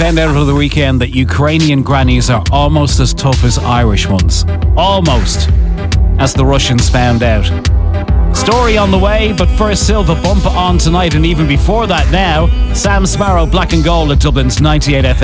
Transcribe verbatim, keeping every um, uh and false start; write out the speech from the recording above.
found out over the weekend that Ukrainian grannies are almost as tough as Irish ones. Almost. As the Russians found out. Story on the way, but first Silva Bump on tonight, and even before that now, Sam Sparrow, Black and Gold at Dublin's ninety-eight F M.